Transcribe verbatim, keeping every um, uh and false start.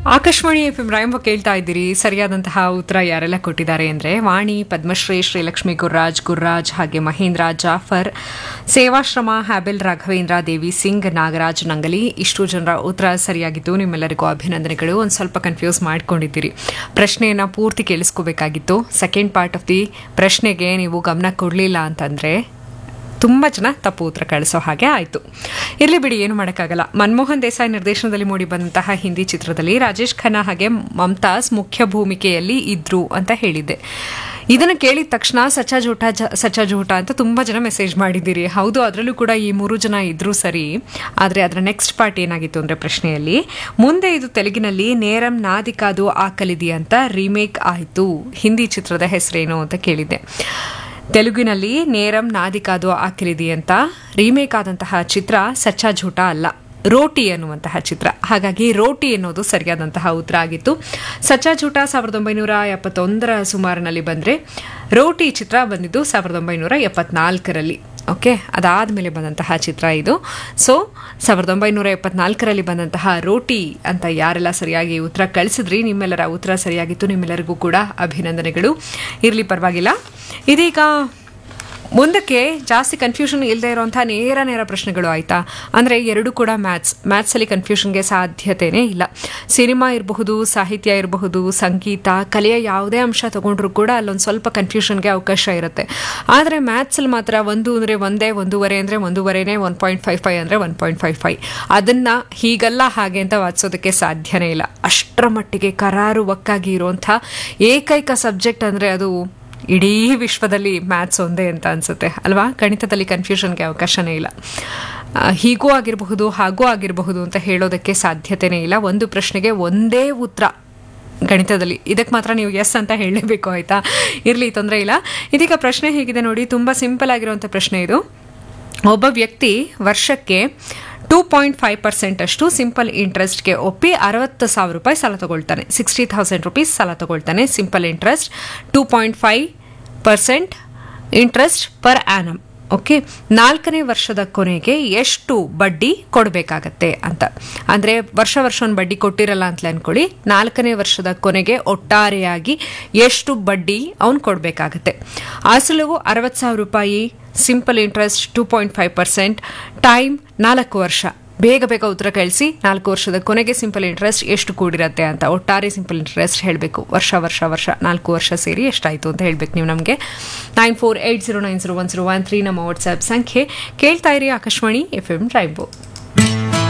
Akashvani F M ರಾಯಂಬ ಕೇಳ್ತಾ ಇದ್ದೀರಿ. ಸರಿಯಾದಂತಹ ಉತ್ತರ ಯಾರೆಲ್ಲ ಕೊಟ್ಟಿದ್ದಾರೆ ಅಂದರೆ ವಾಣಿ, ಪದ್ಮಶ್ರೀ, ಶ್ರೀಲಕ್ಷ್ಮಿ, ಗುರ್ರಾಜ್ ಗುರ್ರಾಜ್ ಹಾಗೆ ಮಹೇಂದ್ರ, ಜಾಫರ್, ಸೇವಾಶ್ರಮ, ಹ್ಯಾಬೆಲ್, ರಾಘವೇಂದ್ರ, ದೇವಿ ಸಿಂಗ್, ನಾಗರಾಜ್, ನಂಗಲಿ. ಇಷ್ಟು ಜನರ ಉತ್ತರ ಸರಿಯಾಗಿತ್ತು. ನಿಮ್ಮೆಲ್ಲರಿಗೂ ಅಭಿನಂದನೆಗಳು. ಒಂದು ಸ್ವಲ್ಪ ಕನ್ಫ್ಯೂಸ್ ಮಾಡ್ಕೊಂಡಿದ್ದೀರಿ. ಪ್ರಶ್ನೆಯನ್ನು ಪೂರ್ತಿ ಕೇಳಿಸ್ಕೋಬೇಕಾಗಿತ್ತು. ಸೆಕೆಂಡ್ ಪಾರ್ಟ್ ಆಫ್ ದಿ ಪ್ರಶ್ನೆಗೆ ನೀವು ಗಮನ ಕೊಡಲಿಲ್ಲ ಅಂತಂದರೆ ತುಂಬ ಜನ ತಪ್ಪು ಉತ್ತರ ಕಳಿಸೋ ಹಾಗೆ ಆಯಿತು. ಇರಲಿ ಬಿಡಿ, ಏನು ಮಾಡೋಕ್ಕಾಗಲ್ಲ. ಮನಮೋಹನ್ ದೇಸಾಯಿ ನಿರ್ದೇಶನದಲ್ಲಿ ಮೂಡಿಬಂದಂತಹ ಹಿಂದಿ ಚಿತ್ರದಲ್ಲಿ ರಾಜೇಶ್ ಖನ್ನಾ ಹಾಗೆ ಮಮತಾಜ್ ಮುಖ್ಯ ಭೂಮಿಕೆಯಲ್ಲಿ ಇದ್ರು ಅಂತ ಹೇಳಿದ್ದೆ. ಇದನ್ನು ಕೇಳಿದ ತಕ್ಷಣ ಸಚ್ಚಾ ಜೂಟಾ ಜ ಸಚ್ಚಾ ಜೂಟಾ ಅಂತ ತುಂಬ ಜನ ಮೆಸೇಜ್ ಮಾಡಿದ್ದೀರಿ. ಹೌದು, ಅದರಲ್ಲೂ ಕೂಡ ಈ ಮೂರು ಜನ ಇದ್ರೂ ಸರಿ. ಆದರೆ ಅದರ ನೆಕ್ಸ್ಟ್ ಪಾರ್ಟ್ ಏನಾಗಿತ್ತು ಅಂದರೆ ಪ್ರಶ್ನೆಯಲ್ಲಿ ಮುಂದೆ ಇದು ತೆಲುಗಿನಲ್ಲಿ ನೇರಂ ನಾದಿಕಾದು ಆಕಲಿದಿ ಅಂತ ರೀಮೇಕ್ ಆಯಿತು. ಹಿಂದಿ ಚಿತ್ರದ ಹೆಸರೇನು ಅಂತ ಕೇಳಿದ್ದೆ. ತೆಲುಗಿನಲ್ಲಿ ನೇರಂ ನಾದಿಕಾದು ಆಕಿಲಿದಿ ಅಂತ ರೀಮೇಕ್ ಆದಂತಹ ಚಿತ್ರ ಸಚ್ಚಾ ಝೂಟಾ ಅಲ್ಲ, ರೋಟಿ ಎನ್ನುವಂತಹ ಚಿತ್ರ. ಹಾಗಾಗಿ ರೋಟಿ ಎನ್ನುವುದು ಸರಿಯಾದಂತಹ ಉತ್ತರ ಆಗಿತ್ತು. ಸಚ್ಚಾ ಝೂಟಾ ಸಾವಿರದ ಒಂಬೈನೂರ ಎಪ್ಪತ್ತೊಂದರ ಸುಮಾರಿನಲ್ಲಿ ಬಂದರೆ ರೋಟಿ ಚಿತ್ರ ಬಂದಿದ್ದು ಸಾವಿರದ ಒಂಬೈನೂರ ಎಪ್ಪತ್ನಾಲ್ಕರಲ್ಲಿ. ಓಕೆ, ಅದಾದಮೇಲೆ ಬಂದಂತಹ ಚಿತ್ರ ಇದು. ಸೊ ಸಾವಿರದ ಒಂಬೈನೂರ ಎಪ್ಪತ್ನಾಲ್ಕರಲ್ಲಿ ಬಂದಂತಹ ರೋಟಿ ಅಂತ ಯಾರೆಲ್ಲ ಸರಿಯಾಗಿ ಉತ್ತರ ಕಳಿಸಿದ್ರಿ, ನಿಮ್ಮೆಲ್ಲರ ಉತ್ತರ ಸರಿಯಾಗಿತ್ತು. ನಿಮ್ಮೆಲ್ಲರಿಗೂ ಕೂಡ ಅಭಿನಂದನೆಗಳು. ಇರಲಿ, ಪರವಾಗಿಲ್ಲ. ಇದೀಗ ಮುಂದಕ್ಕೆ ಜಾಸ್ತಿ ಕನ್ಫ್ಯೂಷನ್ ಇಲ್ಲದೆ ಇರೋಂಥ ನೇರ ನೇರ ಪ್ರಶ್ನೆಗಳು ಆಯಿತಾ. ಅಂದರೆ ಎರಡು ಕೂಡ ಮ್ಯಾಥ್ಸ್ ಮ್ಯಾಥ್ಸಲ್ಲಿ ಕನ್ಫ್ಯೂಷನ್ಗೆ ಸಾಧ್ಯತೆಯೇ ಇಲ್ಲ. ಸಿನಿಮಾ ಇರಬಹುದು, ಸಾಹಿತ್ಯ ಇರಬಹುದು, ಸಂಗೀತ, ಕಲೆಯ ಯಾವುದೇ ಅಂಶ ತಗೊಂಡ್ರೂ ಕೂಡ ಅಲ್ಲೊಂದು ಸ್ವಲ್ಪ ಕನ್ಫ್ಯೂಷನ್ಗೆ ಅವಕಾಶ ಇರುತ್ತೆ. ಆದರೆ ಮ್ಯಾಥ್ಸಲ್ಲಿ ಮಾತ್ರ ಒಂದು ಅಂದರೆ ಒಂದೇ, ಒಂದೂವರೆ ಅಂದರೆ ಒಂದೂವರೆನೇ, ಒನ್ ಪಾಯಿಂಟ್ ಫೈವ್ ಫೈವ್ ಅಂದರೆ ಒನ್ ಪಾಯಿಂಟ್ ಫೈವ್ ಫೈವ್ ಅದನ್ನು ಹೀಗಲ್ಲ ಹಾಗೆ ಅಂತ ವಾದಿಸೋದಕ್ಕೆ ಸಾಧ್ಯನೇ ಇಲ್ಲ. ಅಷ್ಟರ ಮಟ್ಟಿಗೆ ಕರಾರುವಕ್ಕಾಗಿ ಇರುವಂಥ ಏಕೈಕ ಸಬ್ಜೆಕ್ಟ್ ಅಂದರೆ ಅದು ಇಡೀ ವಿಶ್ವದಲ್ಲಿ ಮ್ಯಾಥ್ಸ್ ಒಂದೇ ಅಂತ ಅನಿಸುತ್ತೆ ಅಲ್ವಾ. ಗಣಿತದಲ್ಲಿ ಕನ್ಫ್ಯೂಷನ್ಗೆ ಅವಕಾಶನೇ ಇಲ್ಲ. ಹೀಗೂ ಆಗಿರಬಹುದು, ಹಾಗೂ ಆಗಿರಬಹುದು ಅಂತ ಹೇಳೋದಕ್ಕೆ ಸಾಧ್ಯತೆಯೇ ಇಲ್ಲ. ಒಂದು ಪ್ರಶ್ನೆಗೆ ಒಂದೇ ಉತ್ತರ ಗಣಿತದಲ್ಲಿ. ಇದಕ್ಕೆ ಮಾತ್ರ ನೀವು ಎಸ್ ಅಂತ ಹೇಳಲೇಬೇಕು, ಆಯಿತಾ. ಇರಲಿ, ತೊಂದರೆ ಇಲ್ಲ. ಇದೀಗ ಪ್ರಶ್ನೆ ಹೇಗಿದೆ ನೋಡಿ, ತುಂಬ ಸಿಂಪಲ್ ಆಗಿರುವಂಥ ಪ್ರಶ್ನೆ ಇದು. ಒಬ್ಬ ವ್ಯಕ್ತಿ ವರ್ಷಕ್ಕೆ ಟೂ ಪಾಯಿಂಟ್ ಫೈವ್ ಪರ್ಸೆಂಟ್ ಅಷ್ಟು ಸಿಂಪಲ್ ಇಂಟ್ರೆಸ್ಟ್ಗೆ ಒಪ್ಪಿ ಅರವತ್ತು ಸಾವಿರ ರೂಪಾಯಿ ಸಾಲ ತಗೊಳ್ತಾನೆ. ಸಿಕ್ಸ್ಟಿ ಥೌಸಂಡ್ ರುಪೀಸ್ ಸಾಲ ತಗೊಳ್ತಾನೆ. Simple interest two point five percent interest per annum. Okay, ನಾಲ್ಕನೇ ವರ್ಷದ ಕೊನೆಗೆ ಎಷ್ಟು ಬಡ್ಡಿ ಕೊಡಬೇಕಾಗತ್ತೆ ಅಂತ. ಅಂದರೆ ವರ್ಷ ವರ್ಷ ಒಂದು ಬಡ್ಡಿ ಕೊಟ್ಟಿರಲ್ಲ ಅಂತಲೇ ಅಂದ್ಕೊಳ್ಳಿ. ನಾಲ್ಕನೇ ವರ್ಷದ ಕೊನೆಗೆ ಒಟ್ಟಾರೆಯಾಗಿ ಎಷ್ಟು ಬಡ್ಡಿ ಅವನು ಕೊಡಬೇಕಾಗತ್ತೆ. ಅಸಲು ಅರವತ್ತು ಸಾವಿರ ರೂಪಾಯಿ, simple interest two point five percent, time ನಾಲ್ಕು ವರ್ಷ. ಬೇಗ ಬೇಗ ಉತ್ತರ ಕಳಿಸಿ. ನಾಲ್ಕು ವರ್ಷದ ಕೊನೆಗೆ ಸಿಂಪಲ್ ಇಂಟ್ರೆಸ್ಟ್ ಎಷ್ಟು ಕೂಡಿರತ್ತೆ ಅಂತ. ಒಟ್ಟಾರೆ ಸಿಂಪಲ್ ಇಂಟ್ರೆಸ್ಟ್ ಹೇಳಬೇಕು. ವರ್ಷ ವರ್ಷ ವರ್ಷ ನಾಲ್ಕು ವರ್ಷ ಸೇರಿ ಎಷ್ಟಾಯಿತು ಅಂತ ಹೇಳಬೇಕು ನೀವು ನಮಗೆ. Nine four eight zero nine zero one zero one three ನಮ್ಮ ವಾಟ್ಸ್ಆ್ಯಪ್ ಸಂಖ್ಯೆ. ಕೇಳ್ತಾ ಇರಿ ಆಕಾಶವಾಣಿ ಎಫ್ ಎಂ ರೈನ್ಬೋ.